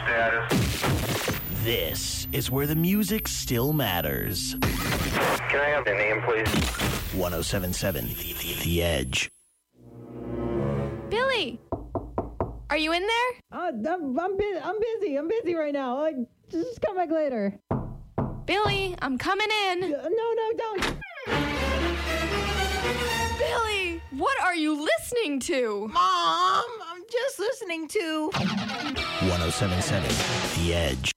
status. This is where the music still matters. Can I have the name, please? 1077 The Edge. Billy! Are you in there? I'm busy. I'm busy right now. Just come back later. Billy, I'm coming in. No, don't. Billy, what are you listening to? Mom, I'm just listening to 1077 The Edge.